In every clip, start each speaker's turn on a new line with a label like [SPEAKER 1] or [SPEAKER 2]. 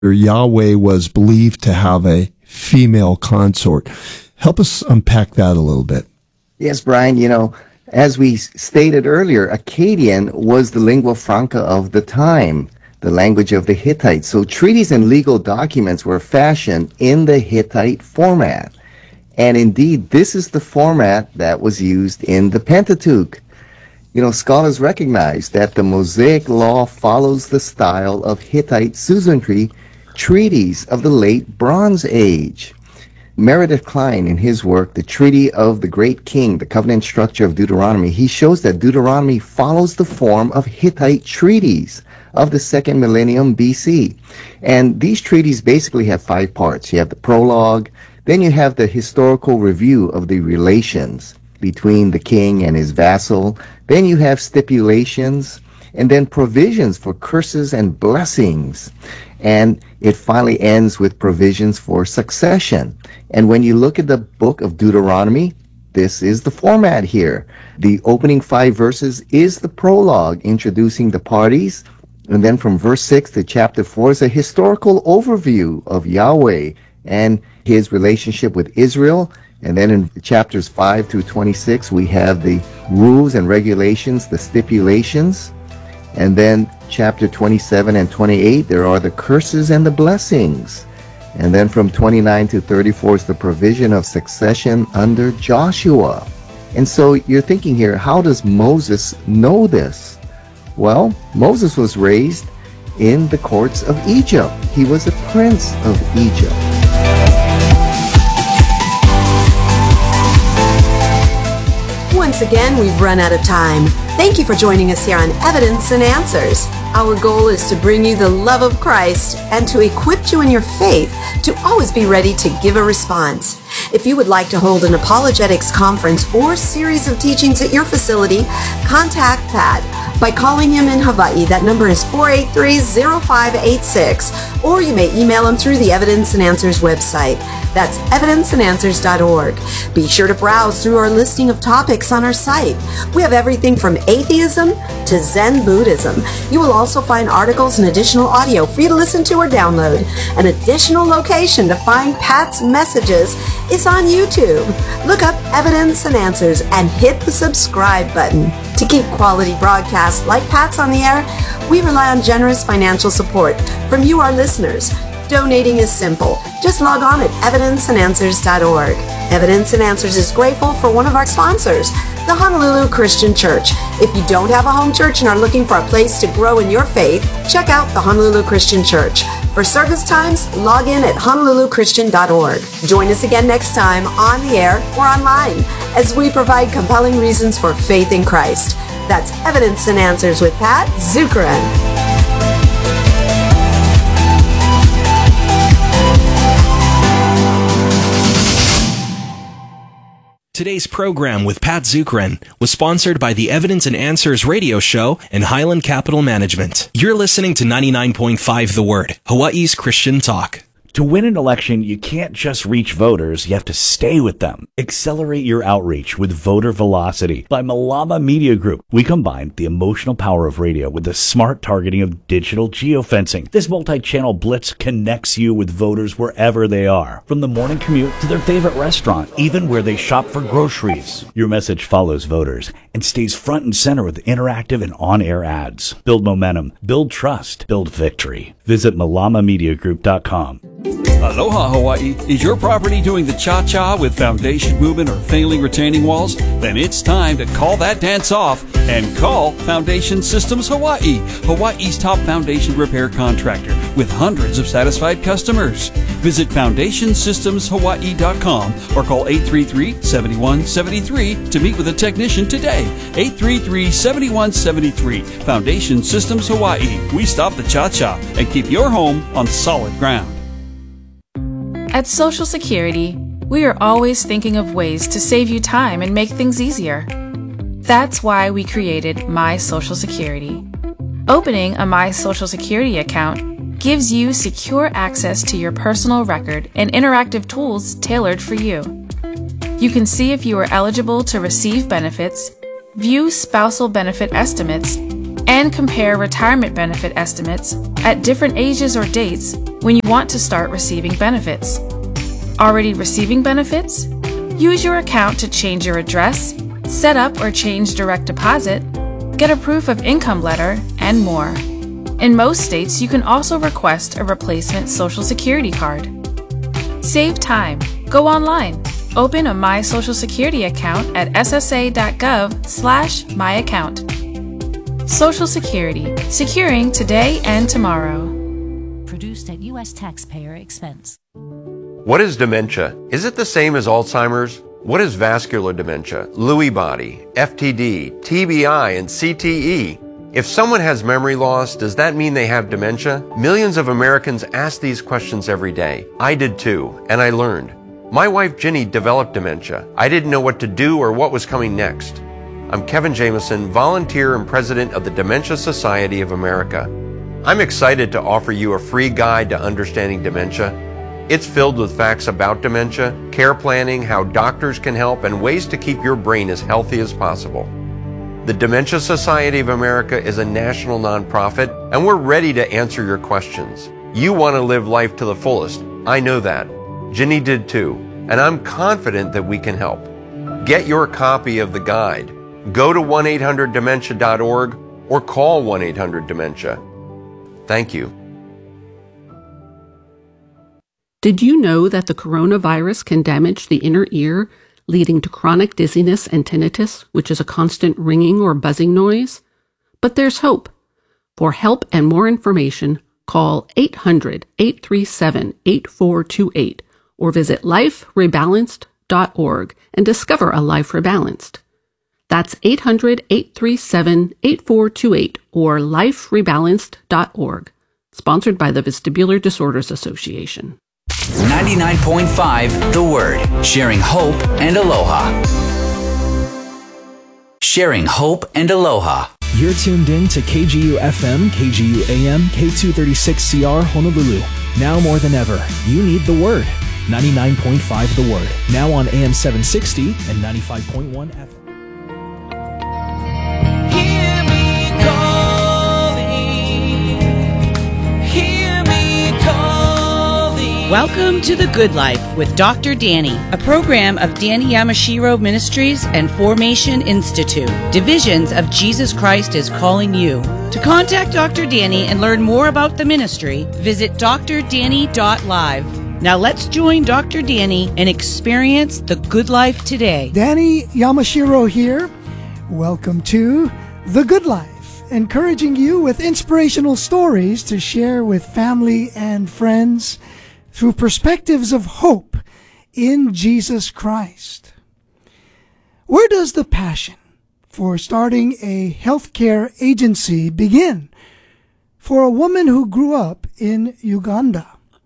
[SPEAKER 1] Yahweh was believed to have a female consort. Help us unpack that a little bit.
[SPEAKER 2] Yes, Brian, as we stated earlier, Akkadian was the lingua franca of the time, the language of the Hittites. So treaties and legal documents were fashioned in the Hittite format. And indeed, this is the format that was used in the Pentateuch. Scholars recognize that the Mosaic Law follows the style of Hittite suzerainty treaties of the late Bronze Age. Meredith Kline, in his work, The Treaty of the Great King, the Covenant Structure of Deuteronomy, he shows that Deuteronomy follows the form of Hittite treaties of the second millennium BC. And these treaties basically have 5 parts. You have the prologue, then you have the historical review of the relations between the king and his vassal, then you have stipulations, and then provisions for curses and blessings. And it finally ends with provisions for succession. And when you look at the book of Deuteronomy, this is the format here. The opening 5 verses is the prologue introducing the parties. And then from verse 6 to chapter 4 is a historical overview of Yahweh and his relationship with Israel. And then in chapters 5 through 26, we have the rules and regulations, the stipulations. And then chapter 27 and 28, there are the curses and the blessings. And then from 29 to 34 is the provision of succession under Joshua. And so you're thinking here, how does Moses know this? Well, Moses was raised in the courts of Egypt. He was a prince of Egypt.
[SPEAKER 3] Once again, we've run out of time. Thank you for joining us here on Evidence and Answers. Our goal is to bring you the love of Christ and to equip you in your faith to always be ready to give a response. If you would like to hold an apologetics conference or series of teachings at your facility, contact Pat by calling him in Hawaii. That number is 483-0586, or you may email him through the Evidence and Answers website. That's evidenceandanswers.org. Be sure to browse through our listing of topics on our site. We have everything from atheism to Zen Buddhism. You will also find articles and additional audio for you to listen to or download. An additional location to find Pat's messages is on YouTube. Look up Evidence and Answers and hit the subscribe button. To keep quality broadcasts like Pat's on the air, we rely on generous financial support from you, our listeners. Donating is simple. Just log on at evidenceandanswers.org. Evidence and Answers is grateful for one of our sponsors, the Honolulu Christian Church. If you don't have a home church and are looking for a place to grow in your faith, check out the Honolulu Christian Church. For service times, log in at honoluluchristian.org. Join us again next time on the air or online as we provide compelling reasons for faith in Christ. That's Evidence and Answers with Pat Zukeran.
[SPEAKER 4] Today's program with Pat Zukeran was sponsored by the Evidence and Answers radio show and Highland Capital Management. You're listening to 99.5 The Word, Hawaii's Christian talk.
[SPEAKER 5] To win an election, you can't just reach voters, you have to stay with them. Accelerate your outreach with Voter Velocity by Malama Media Group. We combine the emotional power of radio with the smart targeting of digital geofencing. This multi-channel blitz connects you with voters wherever they are, from the morning commute to their favorite restaurant, even where they shop for groceries. Your message follows voters and stays front and center with interactive and on-air ads. Build momentum, build trust, build victory. Visit malamamediagroup.com.
[SPEAKER 6] Aloha, Hawaii. Is your property doing the cha-cha with foundation movement or failing retaining walls? Then it's time to call that dance off and call Foundation Systems Hawaii, Hawaii's top foundation repair contractor with hundreds of satisfied customers. Visit FoundationSystemsHawaii.com or call 833-7173 to meet with a technician today. 833-7173. Foundation Systems Hawaii. We stop the cha-cha and keep your home on solid ground.
[SPEAKER 7] At Social Security, we are always thinking of ways to save you time and make things easier. That's why we created My Social Security. Opening a My Social Security account gives you secure access to your personal record and interactive tools tailored for you. You can see if you are eligible to receive benefits, view spousal benefit estimates, and compare retirement benefit estimates at different ages or dates when you want to start receiving benefits. Already receiving benefits? Use your account to change your address, set up or change direct deposit, get a proof of income letter, and more. In most states, you can also request a replacement Social Security card. Save time. Go online. Open a My Social Security account at ssa.gov/myaccount. Social Security, securing today and tomorrow.
[SPEAKER 8] Produced at U.S. taxpayer expense.
[SPEAKER 9] What is dementia? Is it the same as Alzheimer's? What is vascular dementia, Lewy body, FTD, TBI, and CTE? If someone has memory loss, does that mean they have dementia? Millions of Americans ask these questions every day. I did too, and I learned. My wife Ginny developed dementia. I didn't know what to do or what was coming next. I'm Kevin Jameson, volunteer and president of the Dementia Society of America. I'm excited to offer you a free guide to understanding dementia. It's filled with facts about dementia, care planning, how doctors can help, and ways to keep your brain as healthy as possible. The Dementia Society of America is a national nonprofit, and we're ready to answer your questions. You want to live life to the fullest. I know that. Ginny did too, and I'm confident that we can help. Get your copy of the guide. Go to 1-800-DEMENTIA.org or call 1-800-DEMENTIA. Thank you.
[SPEAKER 10] Did you know that the coronavirus can damage the inner ear, leading to chronic dizziness and tinnitus, which is a constant ringing or buzzing noise? But there's hope. For help and more information, call 800-837-8428 or visit liferebalanced.org and discover a life rebalanced. That's 800-837-8428 or liferebalanced.org. Sponsored by the Vestibular Disorders Association.
[SPEAKER 11] 99.5 The Word. Sharing hope and aloha. Sharing hope and aloha.
[SPEAKER 12] You're tuned in to KGU FM, KGU AM, K236CR Honolulu. Now more than ever, you need the Word. 99.5 The Word. Now on AM 760 and 95.1 FM.
[SPEAKER 13] Hear me calling. Hear me calling.
[SPEAKER 14] Welcome to The Good Life with Dr. Danny, a program of Danny Yamashiro Ministries and Formation Institute, divisions of Jesus Christ is Calling You. To contact Dr. Danny and learn more about the ministry, visit drdanny.live. Now let's join Dr. Danny and experience the good life today.
[SPEAKER 15] Danny Yamashiro here. Welcome to The Good Life, encouraging you with inspirational stories to share with family and friends through perspectives of hope in Jesus Christ. Where does the passion for starting a healthcare agency begin for a woman who grew up in Uganda?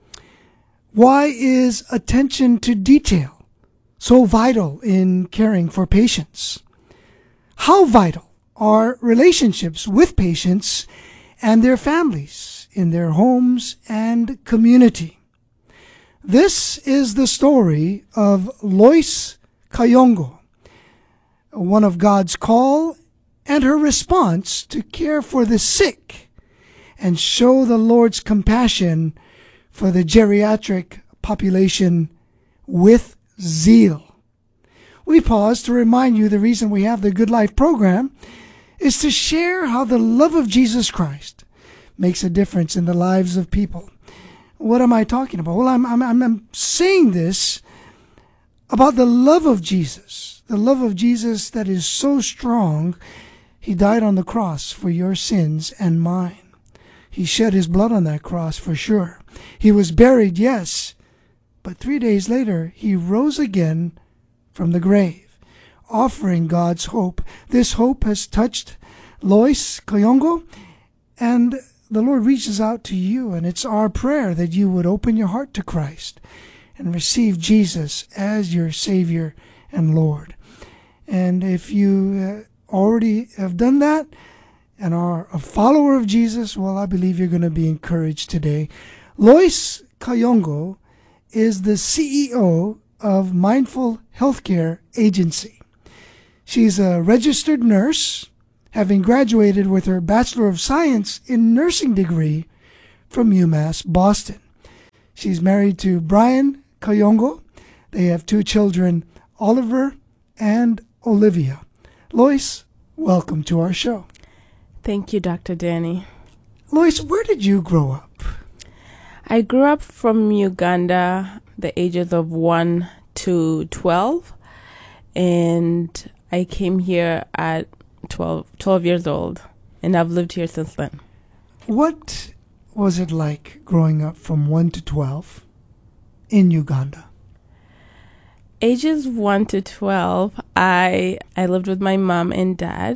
[SPEAKER 15] Why is attention to detail so vital in caring for patients? How vital are relationships with patients and their families in their homes and community? This is the story of Lois Kayongo, one of God's call and her response to care for the sick and show the Lord's compassion for the geriatric population with zeal. We pause to remind you the reason we have the Good Life program is to share how the love of Jesus Christ makes a difference in the lives of people. What am I talking about? Well, I'm saying this about the love of Jesus that is so strong. He died on the cross for your sins and mine. He shed his blood on that cross for sure. He was buried, yes, but 3 days later, he rose again from the grave, offering God's hope. This hope has touched Lois Kayongo, and the Lord reaches out to you, and it's our prayer that you would open your heart to Christ and receive Jesus as your Savior and Lord. And if you already have done that and are a follower of Jesus, well, I believe you're going to be encouraged today. Lois Kayongo is the CEO of Mindful Healthcare Agency. She's a registered nurse, having graduated with her Bachelor of Science in Nursing degree from UMass Boston. She's married to Brian Kayongo. They have 2 children, Oliver and Olivia. Lois, welcome to our show.
[SPEAKER 16] Thank you, Dr. Danny.
[SPEAKER 15] Lois, where did you grow up?
[SPEAKER 16] I grew up from Uganda, the ages of 1 to 12, and I came here at 12 years old, and I've lived here since then.
[SPEAKER 15] What was it like growing up from 1 to 12 in Uganda?
[SPEAKER 16] Ages 1 to 12, I lived with my mom and dad.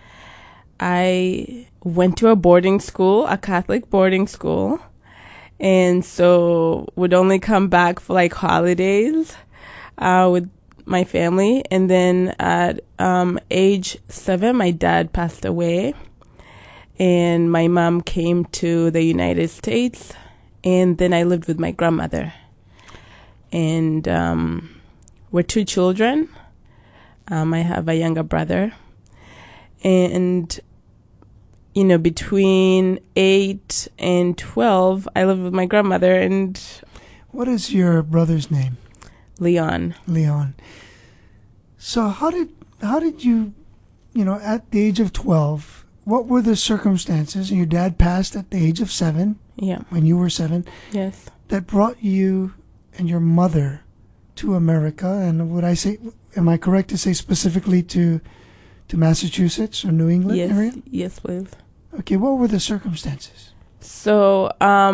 [SPEAKER 16] I went to a boarding school, a Catholic boarding school, and so would only come back for like holidays with my family. And then at age 7, my dad passed away, and my mom came to the United States, and then I lived with my grandmother. And we're 2 children. I have a younger brother. And, you know, between 8 and 12, I lived with my grandmother. And
[SPEAKER 15] what is your brother's name?
[SPEAKER 16] Leon.
[SPEAKER 15] Leon. So how did you, at the age of 12, what were the circumstances? And your dad passed at the age of 7.
[SPEAKER 16] Yeah.
[SPEAKER 15] When you were 7.
[SPEAKER 16] Yes.
[SPEAKER 15] That brought you and your mother to America. And am I correct to say specifically to Massachusetts or New England area?
[SPEAKER 16] Yes, please.
[SPEAKER 15] Okay, what were the circumstances?
[SPEAKER 16] So,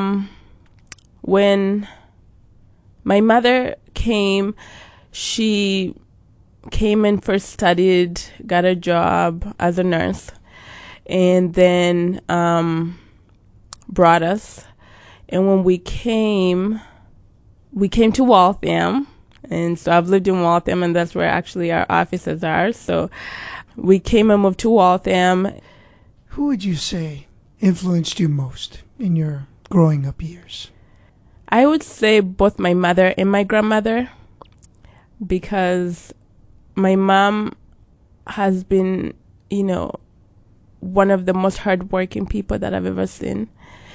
[SPEAKER 16] when my mother came, she came and first studied, got a job as a nurse, and then brought us. And when we came to Waltham, and so I've lived in Waltham, and that's where actually our offices are. So we came and moved to Waltham.
[SPEAKER 15] Who would you say influenced you most in your growing up years?
[SPEAKER 16] I would say both my mother and my grandmother, because my mom has been, one of the most hardworking people that I've ever seen.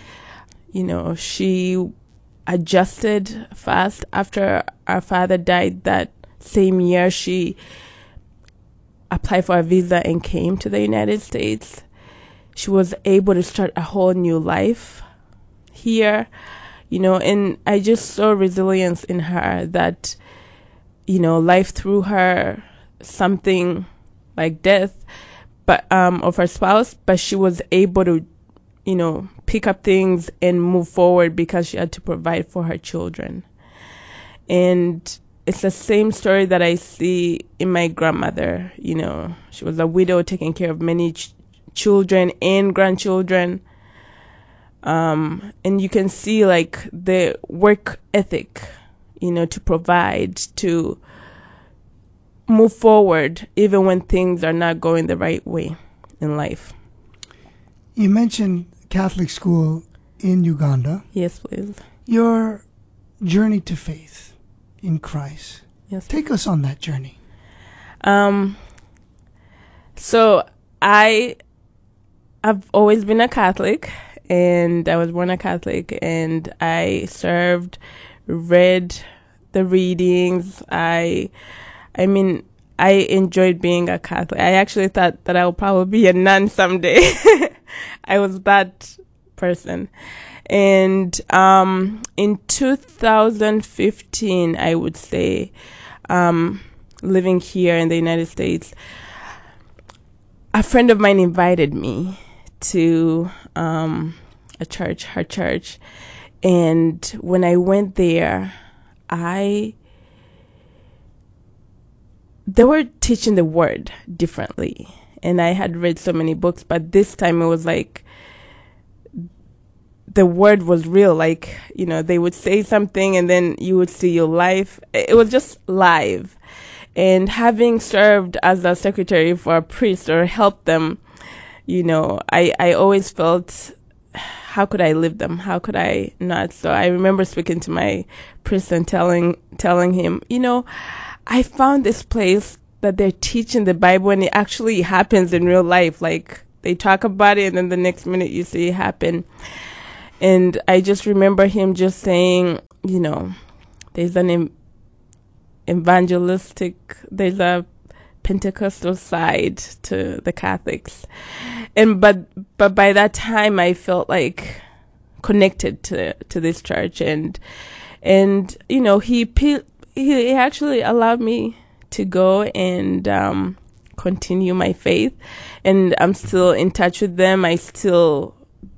[SPEAKER 16] She adjusted fast after our father died. That same year, she applied for a visa and came to the United States. She was able to start a whole new life here, and I just saw resilience in her that, life threw her something like death, but of her spouse, but she was able to, pick up things and move forward because she had to provide for her children. And it's the same story that I see in my grandmother. She was a widow taking care of many children and grandchildren. And you can see like the work ethic, to provide, to move forward even when things are not going the right way in life.
[SPEAKER 15] You mentioned Catholic school in Uganda.
[SPEAKER 16] Yes, please.
[SPEAKER 15] Your journey to faith in Christ.
[SPEAKER 16] Yes.
[SPEAKER 15] Take us on that journey.
[SPEAKER 16] So I've always been a Catholic, and I was born a Catholic, and I served, read the readings. I enjoyed being a Catholic. I actually thought that I would probably be a nun someday. I was that person. And in 2015, I would say, living here in the United States, a friend of mine invited me to her church. And when I went there, they were teaching the word differently. And I had read so many books, but this time it was like the word was real. Like, they would say something and then you would see your life. It was just live. And having served as a secretary for a priest or helped them, I always felt, how could I live them? How could I not? So I remember speaking to my priest and telling him, I found this place that they're teaching the Bible and it actually happens in real life. Like they talk about it and then the next minute you see it happen. And I just remember him just saying, there's an there's a Pentecostal side to the Catholics. But by that time I felt like connected to this church, and he actually allowed me to go and continue my faith, and I'm still in touch with them. I still,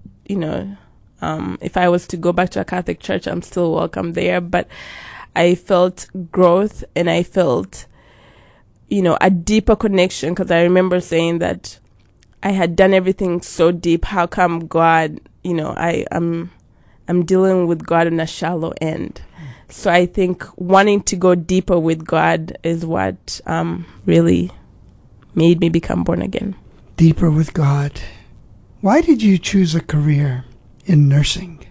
[SPEAKER 16] if I was to go back to a Catholic church, I'm still welcome there. But I felt growth, and I felt, a deeper connection, because I remember saying that I had done everything so deep. How come God, I'm dealing with God on a shallow end. So I think wanting to go deeper with God is what really made me become born again.
[SPEAKER 15] Deeper with God. Why did you choose a career in nursing?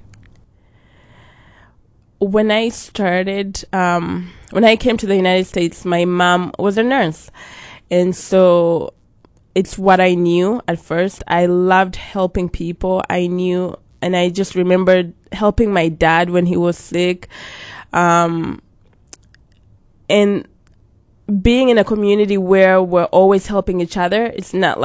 [SPEAKER 16] When I started, when I came to the United States, my mom was a nurse. And so it's what I knew at first. I loved helping people. And I just remembered helping my dad when he was sick. And being in a community where we're always helping each other, it's not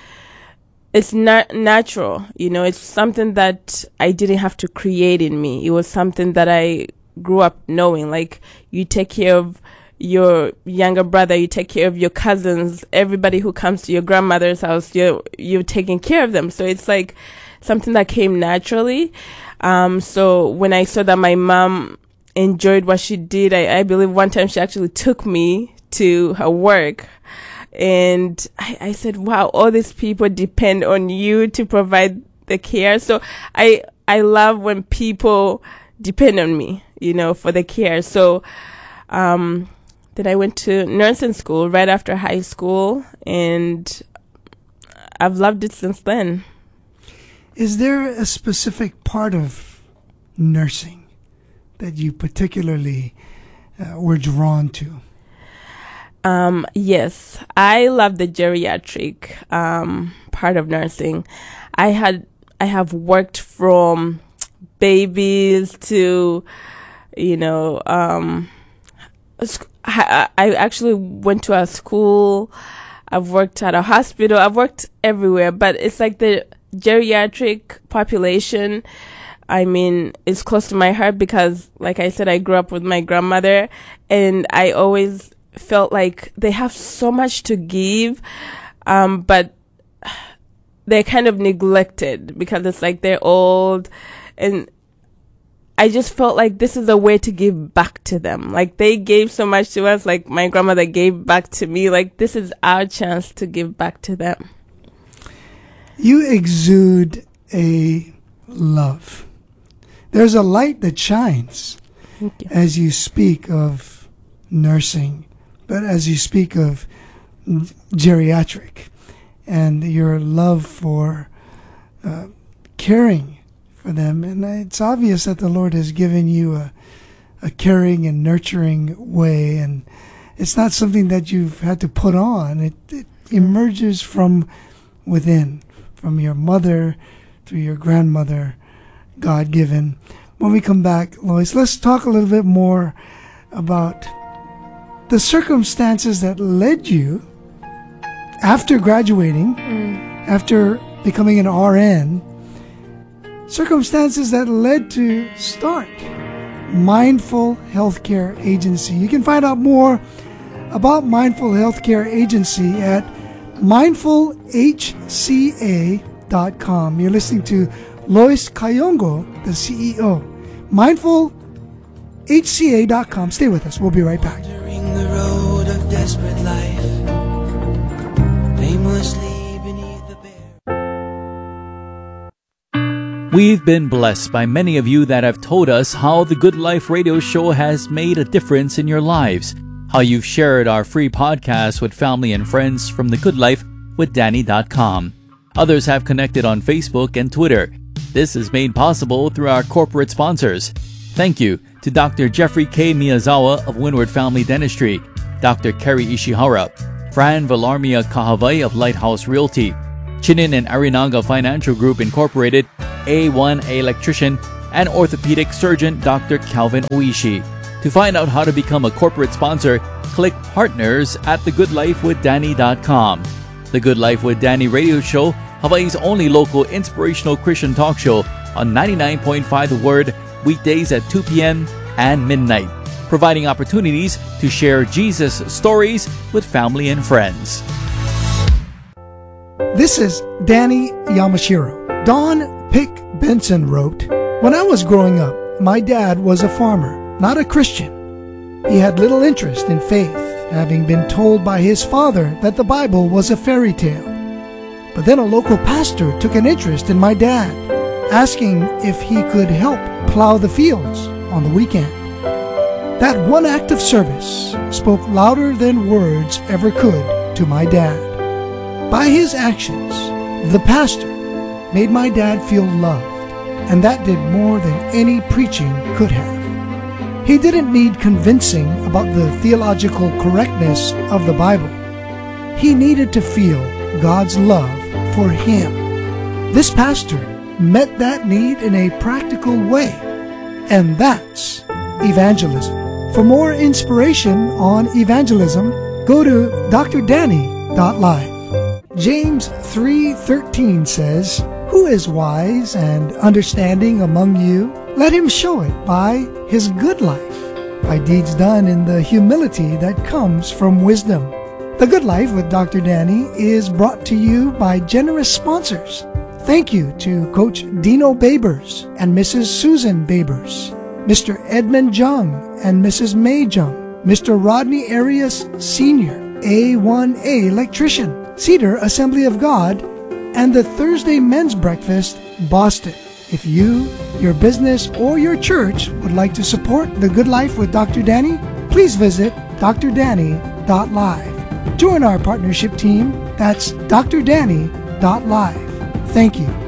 [SPEAKER 16] natural, it's something that I didn't have to create in me. It was something that I grew up knowing, like you take care of your younger brother, you take care of your cousins, everybody who comes to your grandmother's house, you're taking care of them. So it's like something that came naturally. So when I saw that my mom enjoyed what she did, I believe one time she actually took me to her work. And I said, wow, all these people depend on you to provide the care. So I love when people depend on me, for the care. So then I went to nursing school right after high school, and I've loved it since then.
[SPEAKER 15] Is there a specific part of nursing that you particularly were drawn to?
[SPEAKER 16] Yes, I love the geriatric part of nursing. I have worked from babies to, I actually went to a school. I've worked at a hospital. I've worked everywhere, but it's like the geriatric population, it's close to my heart because, like I said, I grew up with my grandmother, and I always felt like they have so much to give, but they're kind of neglected because it's like they're old, and I just felt like this is a way to give back to them. Like they gave so much to us, like my grandmother gave back to me. Like this is our chance to give back to them.
[SPEAKER 15] You exude a love. There's a light that shines as you speak of nursing, but as you speak of geriatric and your love for caring for them. And it's obvious that the Lord has given you a caring and nurturing way, and it's not something that you've had to put on. It emerges from within, from your mother through your grandmother, God-given. When we come back, Lois, let's talk a little bit more about the circumstances that led you, after graduating, after becoming an RN, circumstances that led to start Mindful Healthcare Agency. You can find out more about Mindful Healthcare Agency at mindfulhca.com. You're listening to Lois Kayongo, the CEO. mindfulhca.com. Stay with us. We'll be right back.
[SPEAKER 13] During the road of desperate life, aimlessly beneath the bear.
[SPEAKER 17] We've been blessed by many of you that have told us how the Good Life radio show has made a difference in your lives, how you've shared our free podcast with family and friends from thegoodlifewithdanny.com. Others have connected on Facebook and Twitter. This is made possible through our corporate sponsors. Thank you to Dr. Jeffrey K. Miyazawa of Windward Family Dentistry, Dr. Kerry Ishihara, Fran Villarmia Kahavai of Lighthouse Realty, Chinin and Arinaga Financial Group Incorporated, A1 Electrician, and orthopedic surgeon Dr. Calvin Oishi. To find out how to become a corporate sponsor, click Partners at thegoodlifewithdanny.com. The Good Life with Danny radio show, Hawaii's only local inspirational Christian talk show on 99.5 The Word, weekdays at 2 p.m. and midnight, providing opportunities to share Jesus stories with family and friends.
[SPEAKER 15] This is Danny Yamashiro. Don Pick Benson wrote, "When I was growing up, my dad was a farmer, not a Christian. He had little interest in faith, having been told by his father that the Bible was a fairy tale. But then a local pastor took an interest in my dad, asking if he could help plow the fields on the weekend. That one act of service spoke louder than words ever could to my dad. By his actions, the pastor made my dad feel loved, and that did more than any preaching could have. He didn't need convincing about the theological correctness of the Bible. He needed to feel God's love for him. This pastor met that need in a practical way, and that's evangelism. For more inspiration on evangelism, go to drdanny.live. James 3:13 says, "Who is wise and understanding among you? Let him show it by his good life, by deeds done in the humility that comes from wisdom." The Good Life with Dr. Danny is brought to you by generous sponsors. Thank you to Coach Dino Babers and Mrs. Susan Babers, Mr. Edmund Jung and Mrs. May Jung, Mr. Rodney Arias Sr., A1A electrician, Cedar Assembly of God, and the Thursday Men's Breakfast, Boston. If you, your business, or your church would like to support The Good Life with Dr. Danny, please visit drdanny.live. Join our partnership team. That's drdanny.live. Thank you.